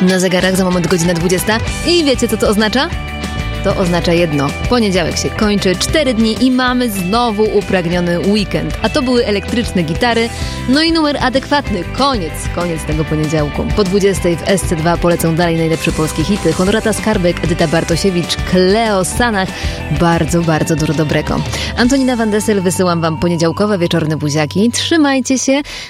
Na zegarach za moment godzina 20. I wiecie, co to oznacza? To oznacza jedno. Poniedziałek się kończy, 4 dni i mamy znowu upragniony weekend. A to były elektryczne gitary, no i numer adekwatny. Koniec tego poniedziałku. Po 20 w SC2 polecą dalej najlepsze polskie hity. Honorata Skarbek, Edyta Bartosiewicz, Kleo Sanach. Bardzo, bardzo dużo dobrego. Antonina Van Dessel, wysyłam wam poniedziałkowe wieczorne buziaki. Trzymajcie się.